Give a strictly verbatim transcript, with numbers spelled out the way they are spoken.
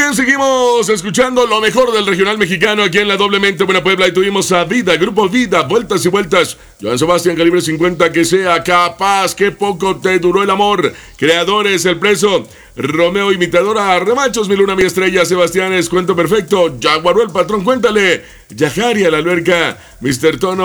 bien, seguimos escuchando lo mejor del regional mexicano aquí en la Doblemente Buena Puebla. Y tuvimos a Vida, Grupo Vida, Vueltas y Vueltas. Joan Sebastián, Calibre cincuenta, que sea capaz, que poco te duró el amor. Creadores, El Preso, Romeo Imitadora, Remachos, Mi Luna, Mi Estrella, Sebastián es Cuento Perfecto, Jaguaró el Patrón, Cuéntale, Yajaria, La Alberca, mister Tono.